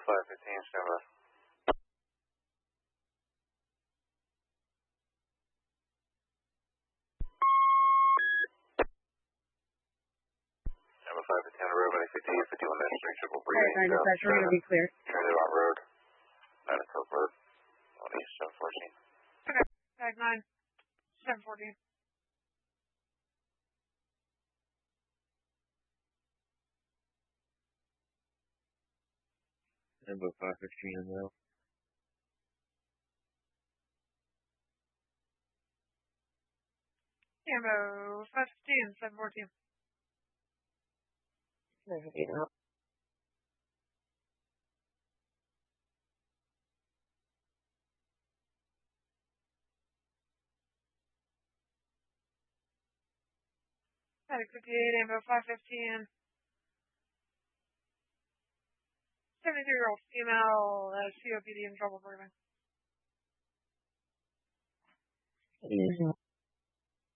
515, stand by. Number 515 on the road, running 58, 51 National Street, triple breathing. Alright, dispatch, we're going to be clear. Trinidad Road, 9 at Coke Road, on East 714. Okay, tag 9, 714. Number 515 as well. Ambo 515, 714. 715 up. Medic 58, Ambo 515. 73-year-old female, COPD and trouble breathing. Yeah.